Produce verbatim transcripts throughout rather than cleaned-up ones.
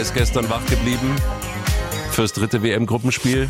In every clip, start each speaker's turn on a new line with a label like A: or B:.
A: Ist gestern wach geblieben fürs dritte W M-Gruppenspiel.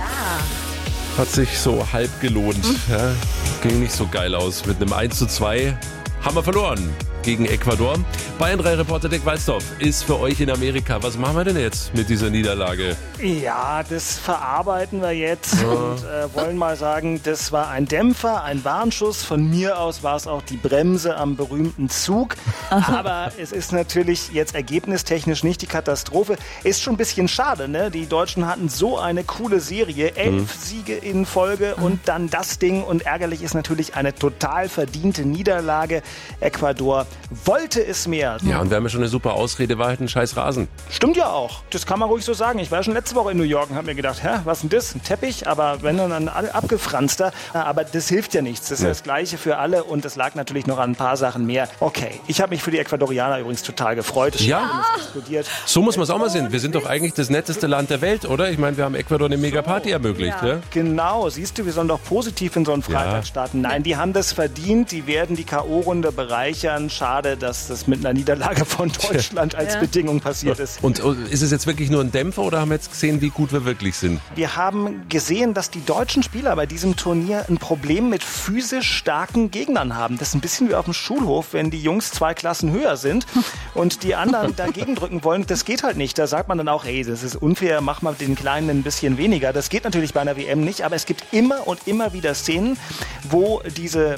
A: Hat sich so halb gelohnt. Ja, ging nicht so geil aus. Mit einem eins zu zwei haben wir verloren gegen Ecuador. Bayern drei Reporter Dirk Walzdorf ist für euch in Amerika. Was machen wir denn jetzt mit dieser Niederlage?
B: Ja, das verarbeiten wir jetzt ja. und äh, wollen mal sagen, das war ein Dämpfer, ein Warnschuss. Von mir aus war es auch die Bremse am berühmten Zug. Aber es ist natürlich jetzt ergebnistechnisch nicht die Katastrophe. Ist schon ein bisschen schade, ne? Die Deutschen hatten so eine coole Serie, elf mhm. Siege in Folge und dann das Ding. Und ärgerlich ist natürlich eine total verdiente Niederlage. Ecuador wollte es mehr.
A: Ja, und wir haben ja schon eine super Ausrede, war halt ein scheiß Rasen.
B: Stimmt ja auch. Das kann man ruhig so sagen. Ich war ja schon letzte Woche in New York und habe mir gedacht, hä, was ist denn das? Ein Teppich? Aber wenn dann abgefranster. Aber das hilft ja nichts. Das ist ja das Gleiche für alle und es lag natürlich noch an ein paar Sachen mehr. Okay, ich habe mich für die Ecuadorianer übrigens total gefreut. Das
A: ja,
B: explodiert.
A: So muss man es auch mal sehen. Wir sind doch eigentlich das netteste Land der Welt, oder? Ich meine, wir haben Ecuador eine Mega-Party ermöglicht. Ja. Ja?
B: Genau, siehst du, wir sollen doch positiv in so einen Freitag ja. starten. Nein, die haben das verdient. Die werden die K O-Runde bereichern. Schade, dass das mit einer Niederlage von Deutschland als ja. Bedingung passiert ist.
A: Und ist es jetzt wirklich nur ein Dämpfer oder haben wir jetzt gesehen, wie gut wir wirklich sind?
B: Wir haben gesehen, dass die deutschen Spieler bei diesem Turnier ein Problem mit physisch starken Gegnern haben. Das ist ein bisschen wie auf dem Schulhof, wenn die Jungs zwei Klassen höher sind und die anderen dagegen drücken wollen. Das geht halt nicht. Da sagt man dann auch, hey, das ist unfair, mach mal den Kleinen ein bisschen weniger. Das geht natürlich bei einer W M nicht, aber es gibt immer und immer wieder Szenen, wo diese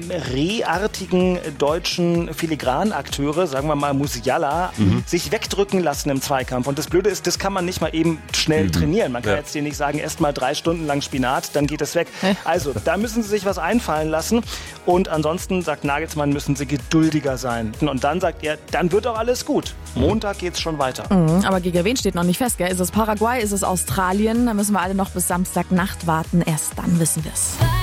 B: rehartigen deutschen Filigranakteure, sagen wir mal Musiala, mhm. sich wegdrücken lassen im Zweikampf. Und das Blöde ist, das kann man nicht mal eben schnell mhm. trainieren. Man kann ja. jetzt dir nicht sagen, erst mal drei Stunden lang Spinat, dann geht es weg. Also, da müssen sie sich was einfallen lassen. Und ansonsten, sagt Nagelsmann, müssen sie geduldiger sein. Und dann sagt er, dann wird auch alles gut. Montag geht's schon weiter.
C: Mhm, aber gegen wen steht noch nicht fest, gell? Ist es Paraguay, ist es Australien? Da müssen wir alle noch bis Samstagnacht warten. Erst dann wissen wir's.